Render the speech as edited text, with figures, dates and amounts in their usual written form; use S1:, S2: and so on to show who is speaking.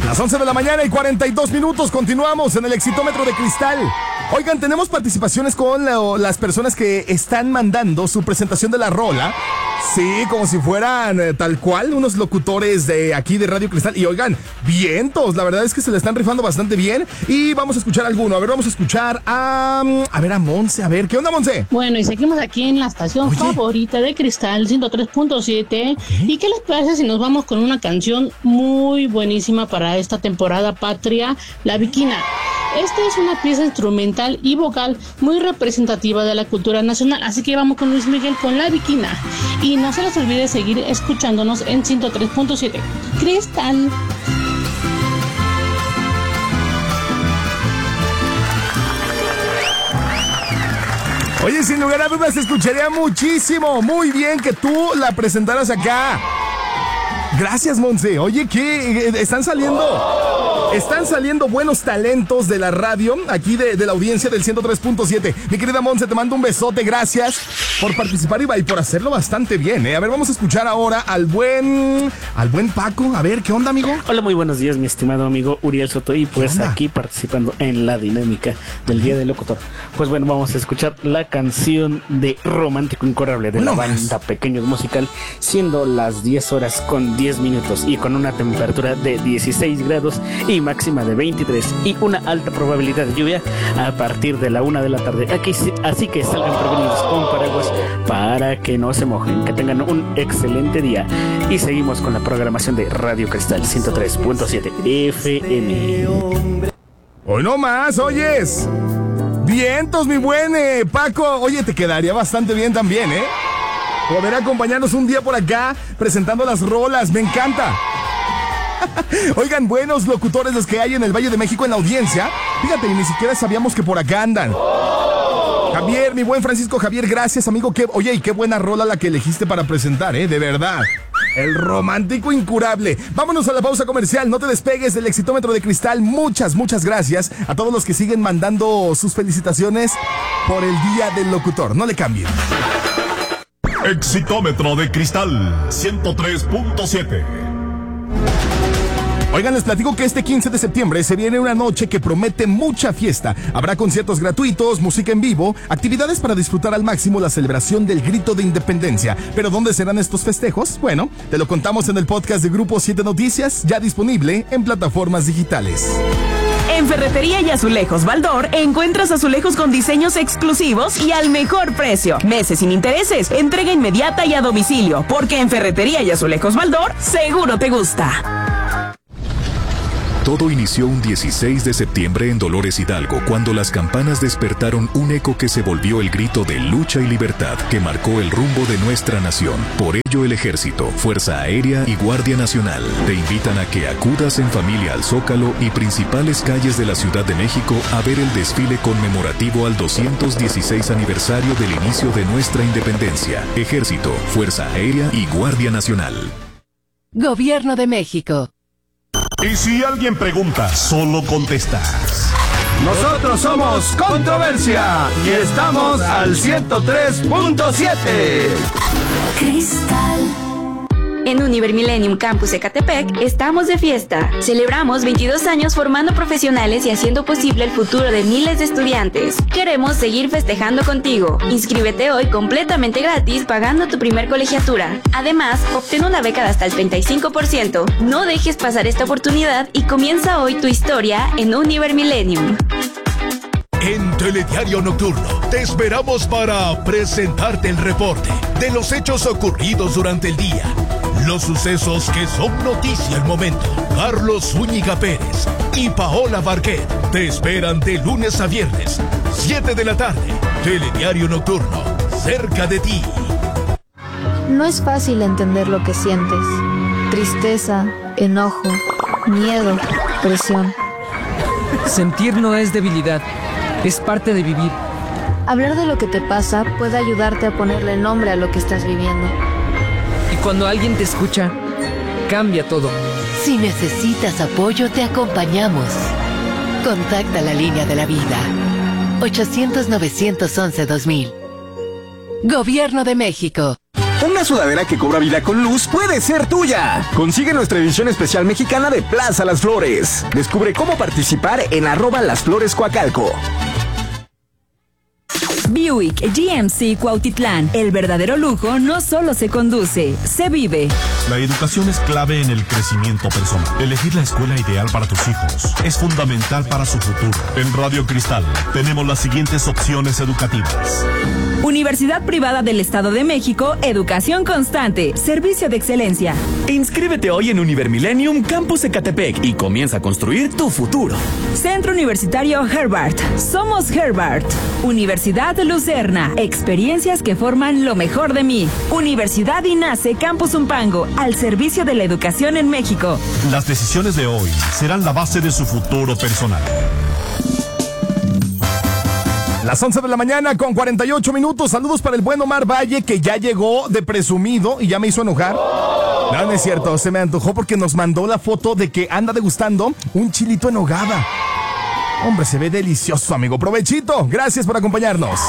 S1: Las 11 de la mañana y 42 minutos. Continuamos en el Exitómetro de Cristal. Oigan, tenemos participaciones con las personas que están mandando su presentación de la rola. Sí, como si fueran tal cual unos locutores de aquí de Radio Cristal. Y oigan, vientos, la verdad es que se le están rifando bastante bien. Y vamos a escuchar alguno. A ver, vamos a escuchar a Monse. A ver, ¿qué onda, Monse?
S2: Bueno, y seguimos aquí en la estación favorita de Cristal 103.7. ¿Y qué les parece si nos vamos con una canción muy buenísima para esta temporada patria, La Bikina? Esta es una pieza instrumental y vocal muy representativa de la cultura nacional, así que vamos con Luis Miguel con La Bikina. Y no se les olvide seguir escuchándonos en 103.7 Cristal.
S1: Oye, sin lugar a dudas, escucharía muchísimo, muy bien que tú la presentaras acá. Gracias, Monse. Oye, ¿qué? Están saliendo buenos talentos de la radio, aquí de la audiencia del 103.7. Mi querida Monse, te mando un besote. Gracias por participar y por hacerlo bastante bien, A ver, vamos a escuchar ahora al buen Paco. A ver, ¿qué onda, amigo?
S3: Hola, muy buenos días, mi estimado amigo Uriel Soto. Y pues aquí participando en la dinámica del Día del Locutor. Pues bueno, vamos a escuchar la canción de Romántico Incurable de la banda Pequeños Musical, siendo las 10 horas con 10 minutos y con una temperatura de 16 grados y máxima de 23 y una alta probabilidad de lluvia a partir de la 1 de la tarde. Así que salgan prevenidos con paraguas para que no se mojen. Que tengan un excelente día. Y seguimos con la programación de Radio Cristal 103.7 FM.
S1: Hoy no más, oyes. Vientos, mi buen Paco. Oye, te quedaría bastante bien también, poder acompañarnos un día por acá presentando las rolas. Me encanta. Oigan, buenos locutores los que hay en el Valle de México en la audiencia. Fíjate, ni siquiera sabíamos que por acá andan. Javier, mi buen Francisco Javier, gracias, amigo. Oye, y qué buena rola la que elegiste para presentar, de verdad. El Romántico Incurable. Vámonos a la pausa comercial. No te despegues del Exitómetro de Cristal. Muchas gracias a todos los que siguen mandando sus felicitaciones por el Día del Locutor. No le cambien.
S4: Exitómetro de Cristal 103.7.
S1: Oigan, les platico que este 15 de septiembre se viene una noche que promete mucha fiesta. Habrá conciertos gratuitos, música en vivo, actividades para disfrutar al máximo la celebración del Grito de Independencia. ¿Pero dónde serán estos festejos? Bueno, te lo contamos en el podcast de Grupo 7 Noticias, ya disponible en plataformas digitales.
S5: En Ferretería y Azulejos Baldor encuentras azulejos con diseños exclusivos y al mejor precio. Meses sin intereses, entrega inmediata y a domicilio, porque en Ferretería y Azulejos Baldor seguro te gusta.
S4: Todo inició un 16 de septiembre en Dolores Hidalgo, cuando las campanas despertaron un eco que se volvió el grito de lucha y libertad que marcó el rumbo de nuestra nación. Por ello, el Ejército, Fuerza Aérea y Guardia Nacional te invitan a que acudas en familia al Zócalo y principales calles de la Ciudad de México a ver el desfile conmemorativo al 216 aniversario del inicio de nuestra independencia. Ejército, Fuerza Aérea y Guardia Nacional.
S6: Gobierno de México.
S4: Y si alguien pregunta, solo contestas.
S7: Nosotros somos Controversia y estamos al 103.7.
S8: Cristal. En Univer Millennium Campus Ecatepec estamos de fiesta. Celebramos 22 años formando profesionales y haciendo posible el futuro de miles de estudiantes. Queremos seguir festejando contigo. Inscríbete hoy completamente gratis pagando tu primer colegiatura. Además, obtén una beca de hasta el 35%. No dejes pasar esta oportunidad y comienza hoy tu historia en Univer Millennium.
S9: En Telediario Nocturno te esperamos para presentarte el reporte de los hechos ocurridos durante el día. Los sucesos que son noticia al momento. Carlos Zúñiga Pérez y Paola Barquet te esperan de lunes a viernes, 7 de la tarde. Telediario Nocturno, cerca de ti.
S10: No es fácil entender lo que sientes. Tristeza, enojo, miedo, presión.
S11: Sentir no es debilidad, es parte de vivir.
S10: Hablar de lo que te pasa puede ayudarte a ponerle nombre a lo que estás viviendo.
S11: Y cuando alguien te escucha, cambia todo.
S6: Si necesitas apoyo, te acompañamos. Contacta la línea de la vida. 800-911-2000. Gobierno de México.
S12: Una sudadera que cobra vida con luz puede ser tuya. Consigue nuestra edición especial mexicana de Plaza Las Flores. Descubre cómo participar en @LasFloresCoacalco.
S13: Buick GMC Cuautitlán. El verdadero lujo no solo se conduce, se vive.
S14: La educación es clave en el crecimiento personal. Elegir la escuela ideal para tus hijos es fundamental para su futuro. En Radio Cristal tenemos las siguientes opciones educativas.
S13: Universidad Privada del Estado de México, educación constante, servicio de excelencia.
S15: Inscríbete hoy en Univermillennium Campus Ecatepec y comienza a construir tu futuro.
S13: Centro Universitario Herbart. Somos Herbart. Universidad Lucerna. Experiencias que forman lo mejor de mí. Universidad INACE Campus Umpango, al servicio de la educación en México.
S14: Las decisiones de hoy serán la base de su futuro personal.
S1: Las 11 de la mañana con 48 minutos. Saludos para el buen Omar Valle, que ya llegó de presumido y ya me hizo enojar. No es cierto, se me antojó porque nos mandó la foto de que anda degustando un chilito en nogada. Hombre, se ve delicioso, amigo. Provechito. Gracias por acompañarnos.